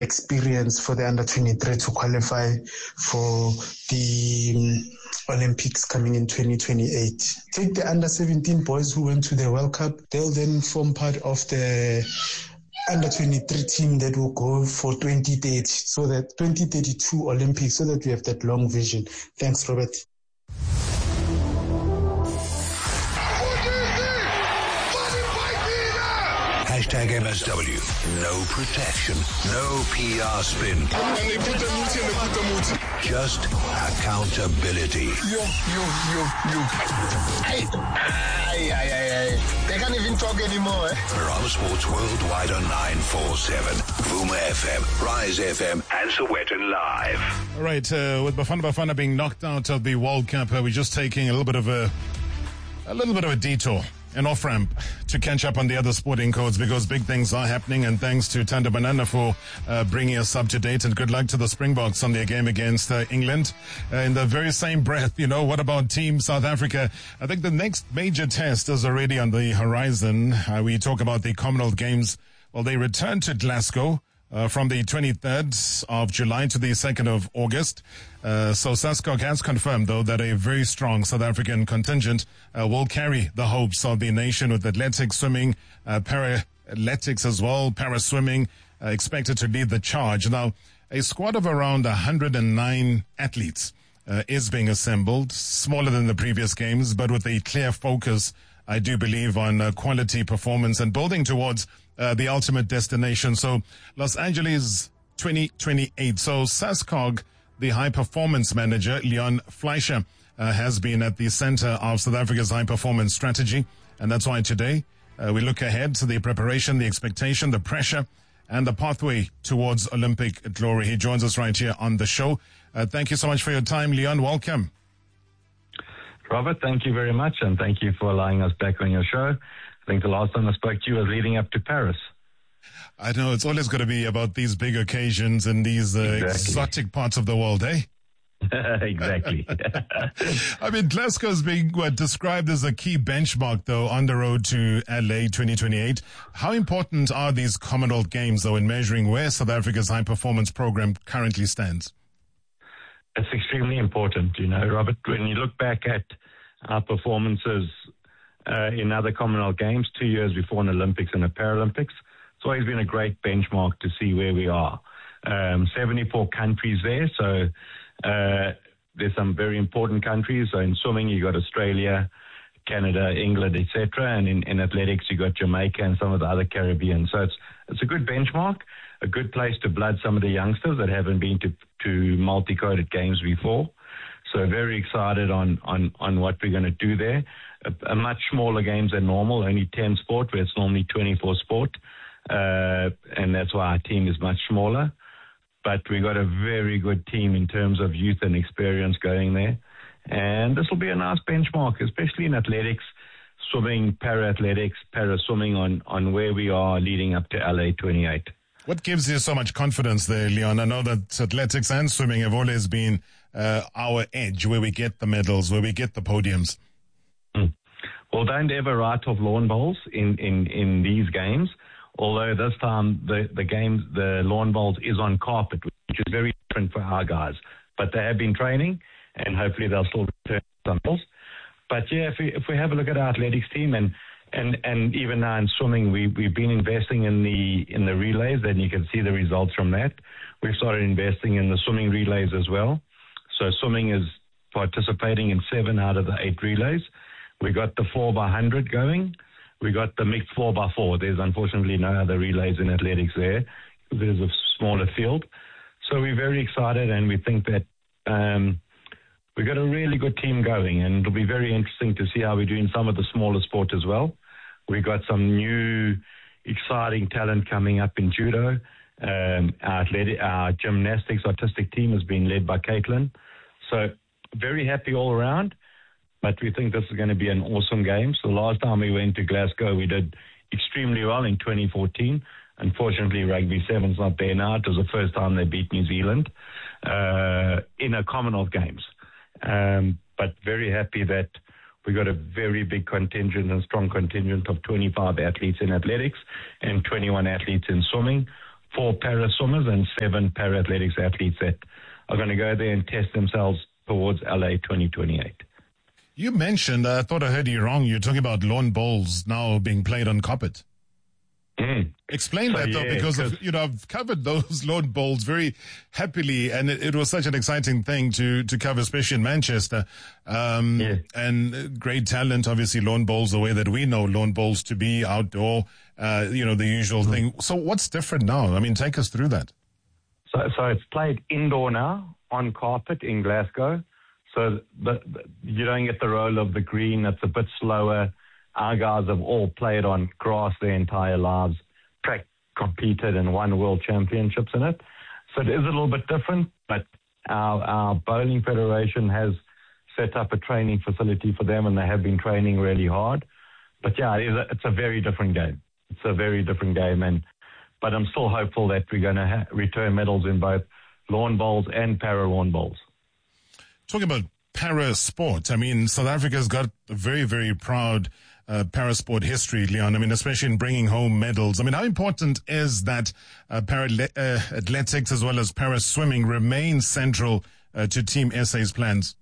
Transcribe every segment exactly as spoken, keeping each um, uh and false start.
experience for the under twenty-three to qualify for the Olympics coming in twenty twenty-eight. Take the under seventeen boys who went to the World Cup. They'll then form part of the under twenty-three team that will go for twenty thirty, so that twenty thirty-two Olympics, so that we have that long vision. Thanks, Robert. Hashtag M S W. No protection. No P R spin. Just accountability. Yo, yo, yo, yo. Hey, ay, ay, ay, ay. They can't even talk anymore. Eh? Bravo Sports Worldwide on nine forty-seven. Vuma F M, Rise F M, and Sowetan Live. All right, uh, with Bafana Bafana being knocked out of the World Cup, uh, we're just taking a little bit of a, a little bit of a detour. An off-ramp to catch up on the other sporting codes, because big things are happening, and thanks to Tanda Banana for uh, bringing us up to date, and good luck to the Springboks on their game against uh, England. Uh, in the very same breath, you know, what about Team South Africa? I think the next major test is already on the horizon. Uh, we talk about the Commonwealth Games. Well, they return to Glasgow Uh, from the twenty-third of July to the second of August. Uh, so SASCOG has confirmed, though, that a very strong South African contingent uh, will carry the hopes of the nation, with athletics, swimming, uh, para-athletics as well, para-swimming uh, expected to lead the charge. Now, a squad of around one hundred nine athletes uh, is being assembled, smaller than the previous games, but with a clear focus, I do believe, on uh, quality performance and building towards uh, the ultimate destination. So Los Angeles twenty twenty-eight. So SASCOG, the high performance manager, Leon Fleischer, uh, has been at the center of South Africa's high performance strategy. And that's why today uh, we look ahead to the preparation, the expectation, the pressure, and the pathway towards Olympic glory. He joins us right here on the show. Uh, thank you so much for your time, Leon. Welcome. Robert, thank you very much, and thank you for allowing us back on your show. I think the last time I spoke to you was leading up to Paris. I know, it's always going to be about these big occasions in these uh, exactly. exotic parts of the world, eh? Exactly. I mean, Glasgow's being what, described as a key benchmark, though, on the road to L A twenty twenty-eight. How important are these Commonwealth Games, though, in measuring where South Africa's high-performance program currently stands? It's extremely important, you know, Robert. When you look back at our performances uh, in other Commonwealth Games, two years before an Olympics and a Paralympics, it's always been a great benchmark to see where we are. Um, seventy-four countries there, so uh, there's some very important countries. So in swimming, you got Australia, Canada, England, et cetera, and in, in athletics, you got Jamaica and some of the other Caribbean. So it's it's a good benchmark, a good place to blood some of the youngsters that haven't been to to multi-coded games before. So very excited on on on what we're going to do there. A, a much smaller games than normal, only ten sport, where it's normally twenty-four sport. Uh, and that's why our team is much smaller. But we got a very good team in terms of youth and experience going there. And this will be a nice benchmark, especially in athletics, swimming, para-athletics, para-swimming on, on where we are leading up to L A twenty-eight. What gives you so much confidence there, Leon? I know that athletics and swimming have always been uh, our edge, where we get the medals, where we get the podiums. Mm. Well, don't ever write off lawn bowls in, in, in these games. Although this time the, the game, the lawn bowls is on carpet, which is very different for our guys. But they have been training, and hopefully they'll still return some balls. But yeah, if we, if we have a look at our athletics team, and, and, and even now in swimming, we, we've been investing in the in the relays, and you can see the results from that. We've started investing in the swimming relays as well. So swimming is participating in seven out of the eight relays. We got the four by one hundred going. We got the mixed four by four. There's unfortunately no other relays in athletics there. There's a smaller field. So we're very excited, and we think that um, we've got a really good team going, and it'll be very interesting to see how we do in some of the smaller sport as well. We've got some new exciting talent coming up in judo. Um, our, athletic, our gymnastics artistic team has been led by Caitlin. So very happy all around. But we think this is going to be an awesome game. So last time we went to Glasgow, we did extremely well in twenty fourteen. Unfortunately, Rugby Seven's not there now. It was the first time they beat New Zealand uh, in a Commonwealth Games. Um, but very happy that we got a very big contingent and strong contingent of twenty-five athletes in athletics and twenty-one athletes in swimming, four para swimmers and seven para athletics athletes that are going to go there and test themselves towards L A twenty twenty-eight. You mentioned, uh, I thought I heard you wrong, you're talking about lawn bowls now being played on carpet. Mm. Explain So, that, though, yeah, because of, 'cause- you know, I've covered those lawn bowls very happily, and it, it was such an exciting thing to, to cover, especially in Manchester. Um, Yeah. And great talent, obviously, lawn bowls, the way that we know lawn bowls to be outdoor, uh, you know, the usual Mm. thing. So what's different now? I mean, take us through that. So, so it's played indoor now on carpet in Glasgow. So the, the, you don't get the role of the green. It's a bit slower. Our guys have all played on grass their entire lives, track, competed and won world championships in it. So it is a little bit different, but our, our bowling federation has set up a training facility for them, and they have been training really hard. But yeah, it is a, it's a very different game. It's a very different game, and but I'm still hopeful that we're going to ha- return medals in both lawn bowls and para lawn bowls. Talking about para sport, I mean, South Africa's got a very, very proud uh, para sport history, Leon. I mean, especially in bringing home medals. I mean, how important is that uh, para uh, athletics as well as para swimming remain central uh, to Team S A's plans?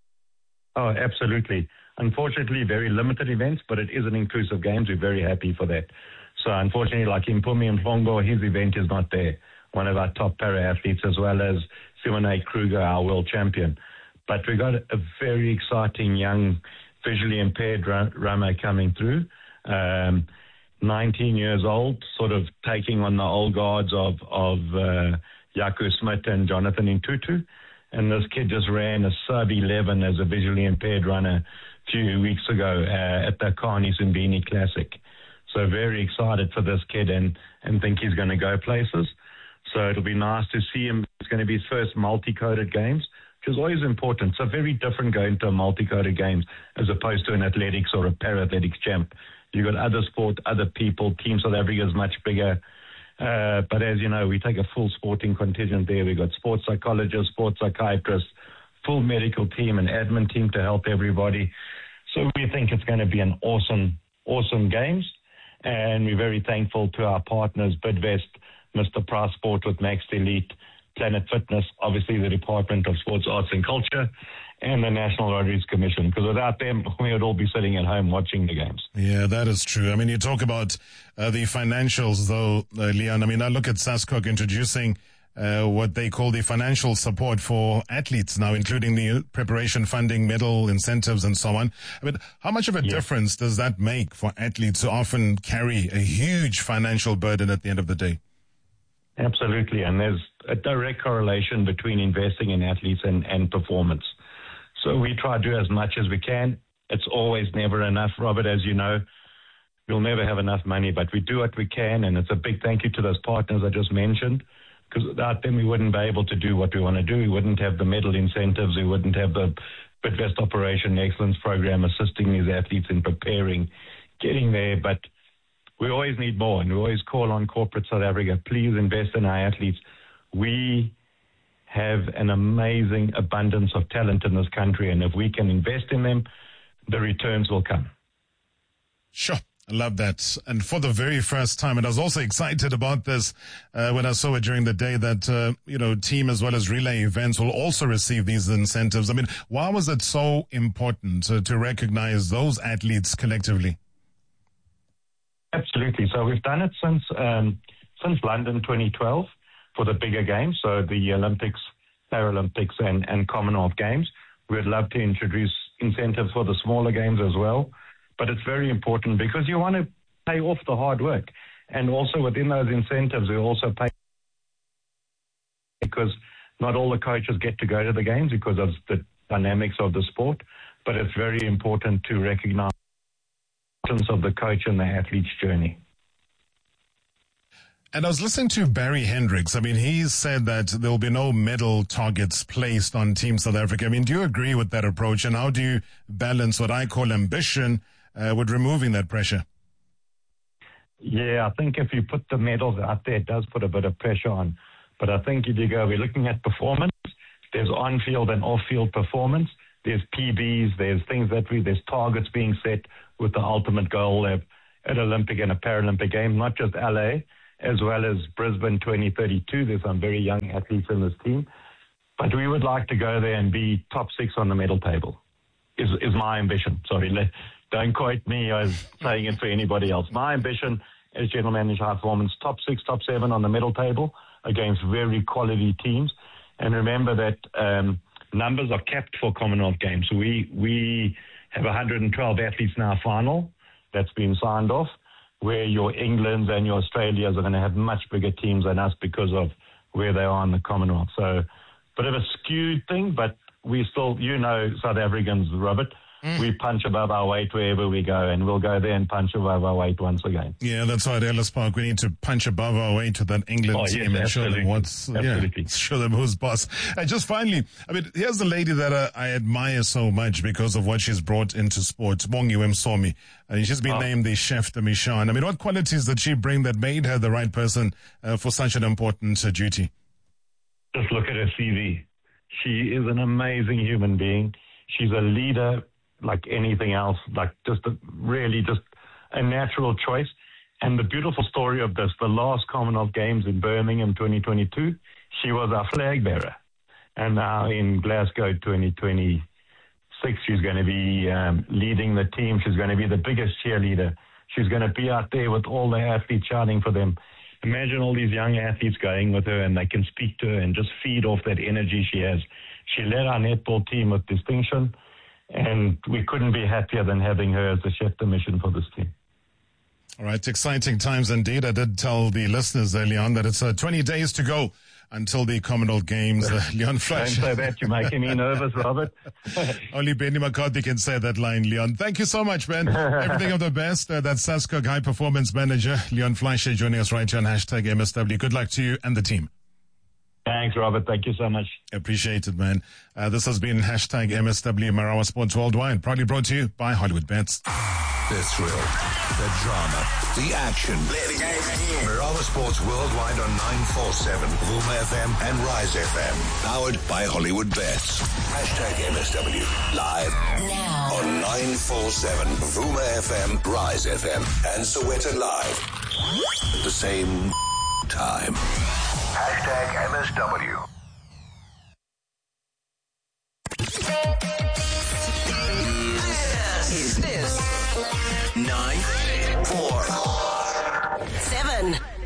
Oh, absolutely. Unfortunately, very limited events, but it is an inclusive games. We're very happy for that. So unfortunately, like in Mpumi and Mfongo, his event is not there. One of our top para athletes, as well as Simone Kruger, our world champion. But we got a very exciting young visually impaired runner coming through. Um, nineteen years old, sort of taking on the old guards of, of uh, Yaku Smith and Jonathan Intutu. And this kid just ran a sub eleven as a visually impaired runner a few weeks ago uh, at the Carney Simbini Classic. So very excited for this kid and, and think he's going to go places. So it'll be nice to see him. It's going to be his first multi-coded games, which is always important. It's a very different going to a multi-coded games as opposed to an athletics or a para-athletics champ. You've got other sport, other people. Team South Africa is much bigger. Uh, but as you know, we take a full sporting contingent there. We've got sports psychologists, sports psychiatrists, full medical team and admin team to help everybody. So we think it's going to be an awesome, awesome games. And we're very thankful to our partners, Bidvest, Mister Price Sport with Max Elite, Planet Fitness, obviously the Department of Sports, Arts and Culture, and the National Lotteries Commission. Because without them, we would all be sitting at home watching the games. Yeah, that is true. I mean, you talk about uh, the financials, though, uh, Leon. I mean, I look at SASCOC introducing uh, what they call the financial support for athletes now, including the preparation funding, medal incentives, and so on. I mean, how much of a Yeah. difference does that make for athletes who often carry a huge financial burden at the end of the day? Absolutely, and there's a direct correlation between investing in athletes and, and performance. So we try to do as much as we can. It's always never enough, Robert, as you know. We'll never have enough money, but we do what we can, and it's a big thank you to those partners I just mentioned, because without them we wouldn't be able to do what we want to do. We wouldn't have the medal incentives. We wouldn't have the Bidvest Operation Excellence Program assisting these athletes in preparing, getting there, but we always need more, and we always call on corporate South Africa, please invest in our athletes. We have an amazing abundance of talent in this country, and if we can invest in them, the returns will come. Sure. I love that. And for the very first time, and I was also excited about this uh, when I saw it during the day that, uh, you know, team as well as relay events will also receive these incentives. I mean, why was it so important uh, to recognize those athletes collectively? Absolutely. So we've done it since um, since London twenty twelve for the bigger games, so the Olympics, Paralympics, and, and Commonwealth Games. We'd love to introduce incentives for the smaller games as well. But it's very important because you want to pay off the hard work. And also within those incentives, we also pay because not all the coaches get to go to the games because of the dynamics of the sport. But it's very important to recognize of the coach and the athlete's journey. And I was listening to Barry Hendricks. I mean, he said that there will be no medal targets placed on Team South Africa. I mean, do you agree with that approach? And how do you balance what I call ambition uh, with removing that pressure? Yeah, I think if you put the medals out there, it does put a bit of pressure on. But I think if you go, we're looking at performance. There's on-field and off-field performance. There's P Bs. There's things that we, there's targets being set with the ultimate goal of an Olympic and a Paralympic game, not just L A. as well as Brisbane twenty thirty-two. There's some very young athletes in this team. But we would like to go there and be top six on the medal table, is, is my ambition. Sorry, let, don't quote me as saying it for anybody else. My ambition as general manager High Performance, top six, top seven on the medal table against very quality teams. And remember that um, numbers are capped for Commonwealth Games. So we, we have one hundred twelve athletes in our final that's been signed off, where your Englands and your Australias are going to have much bigger teams than us because of where they are in the Commonwealth. So bit of a skewed thing, but we still, you know, South Africans, Robert, mm. we punch above our weight wherever we go, and we'll go there and punch above our weight once again. Yeah, that's right, Ellis Park. We need to punch above our weight to that England oh, team yes, and show them what's, absolutely. yeah, show them who's boss. And just finally, I mean, here's the lady that uh, I admire so much because of what she's brought into sports, Bongiwe Msomi. And she's been oh. named the chef de mission. I mean, what qualities did she bring that made her the right person uh, for such an important uh, duty? Just look at her C V. She is an amazing human being. She's a leader like anything else, like just a, really just a natural choice. And the beautiful story of this, the last Commonwealth Games in Birmingham twenty twenty-two, she was our flag bearer. And now in Glasgow twenty twenty-six, she's going to be um, leading the team. She's going to be the biggest cheerleader. She's going to be out there with all the athletes shouting for them. Imagine all these young athletes going with her and they can speak to her and just feed off that energy she has. She led our netball team with distinction, and we couldn't be happier than having her as the chef de mission for this team. All right, exciting times indeed. I did tell the listeners early on that it's uh, twenty days to go until the Commonwealth Games. Uh, Leon Fleischer. Don't say that, you're making me nervous, Robert. Only Benny McCarthy can say that line, Leon. Thank you so much, Ben. Everything of the best. Uh, that's SASCOG High Performance Manager Leon Fleischer joining us right here on hashtag M S W. Good luck to you and the team. Thanks, Robert. Thank you so much. Appreciate it, man. Uh, this has been hashtag M S W Marawa Sports Worldwide, proudly brought to you by Hollywood Bets. The thrill, the drama, the action. Marawa Sports Worldwide on nine forty-seven, Vuma F M and Rise F M. Powered by Hollywood Bets. Hashtag M S W. Live now on nine forty-seven, Vuma F M, Rise F M, and Sowetan Live. At the same time. Hashtag M S W. Is this nine four seven?